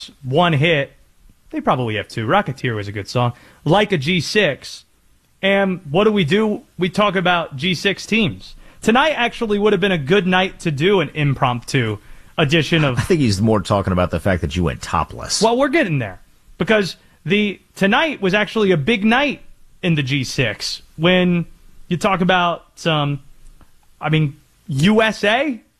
one hit. They probably have two. Rocketeer was a good song. Like a G6. And what do? We talk about G6 teams. Tonight actually would have been a good night to do an impromptu edition of... I think he's more talking about the fact that you went topless. Well, we're getting there. Because tonight was actually a big night in the G6. When you talk about, USA